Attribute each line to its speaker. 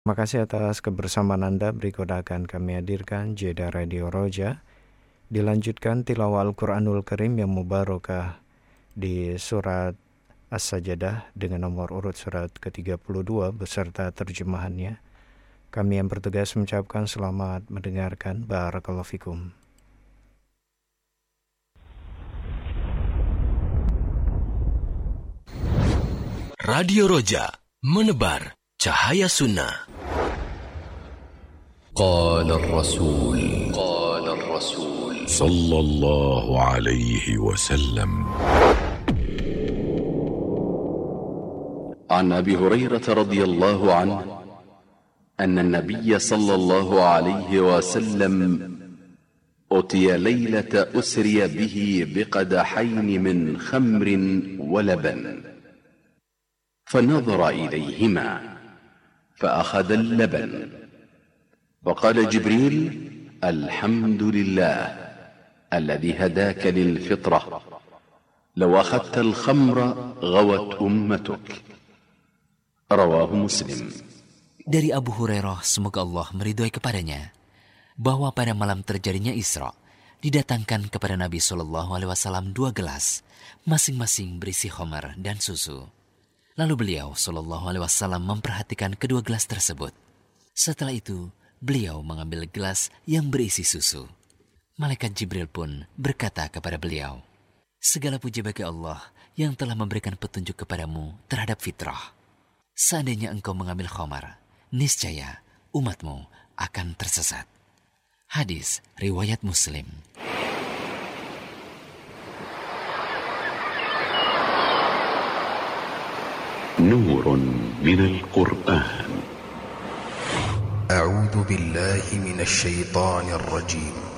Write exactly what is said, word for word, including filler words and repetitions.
Speaker 1: Terima kasih atas kebersamaan Anda. Berikut akan kami hadirkan Jeda Radio Roja. Dilanjutkan tilawah Al-Quranul Karim yang mubarakah di surat As-Sajdah dengan nomor urut surat ke tiga puluh dua beserta terjemahannya. Kami yang bertugas mengucapkan selamat mendengarkan. Barakallahu fikum.
Speaker 2: Radio Roja, menebar cahaya sunnah.
Speaker 3: Qala ar-rasul Qala ar-rasul sallallahu alaihi wasallam.
Speaker 4: عن أبي هريرة رضي الله عنه أن النبي صلى الله عليه وسلم أتي ليلة أسري به بقدحين من خمر ولبن فنظر إليهما فأخذ اللبن فقال جبريل الحمد لله الذي هداك للفطرة لو أخذت الخمر غوت أمتك. رواه مسلم.
Speaker 5: Dari Abu Hurairah, semoga Allah meridhoi kepadanya, bahwa pada malam terjadinya Isra, didatangkan kepada Nabi shallallahu alaihi wasallam dua gelas, masing-masing berisi khamar dan susu. Lalu beliau shallallahu alaihi wasallam memperhatikan kedua gelas tersebut. Setelah itu, beliau mengambil gelas yang berisi susu. Malaikat Jibril pun berkata kepada beliau, segala puji bagi Allah yang telah memberikan petunjuk kepadamu terhadap fitrah. Seandainya engkau mengambil khamar, niscaya umatmu akan tersesat. Hadis riwayat Muslim.
Speaker 4: نور من القرآن.
Speaker 6: أعوذ بالله من الشيطان الرجيم.